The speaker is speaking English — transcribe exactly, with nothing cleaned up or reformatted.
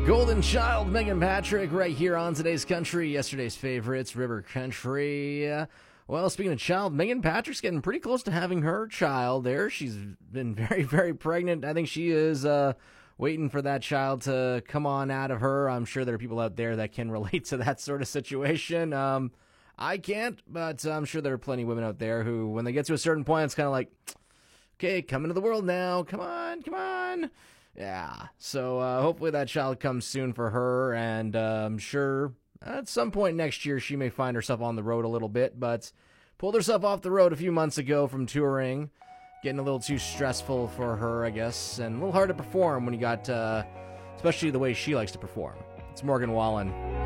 Golden Child, Megan Patrick, right here on Today's Country, yesterday's favorites, River Country. Uh, well, speaking of child, Megan Patrick's getting pretty close to having her child there. She's been very, very pregnant. I think she is uh, waiting for that child to come on out of her. I'm sure there are people out there that can relate to that sort of situation. Um, I can't, but I'm sure there are plenty of women out there who, when they get to a certain point, it's kind of like, okay, come into the world now. Come on, come on. Yeah, so uh, hopefully that child comes soon for her, and uh, I'm sure at some point next year she may find herself on the road a little bit, but pulled herself off the road a few months ago from touring, getting a little too stressful for her, I guess, and a little hard to perform when you got, uh, especially the way she likes to perform. It's Morgan Wallen.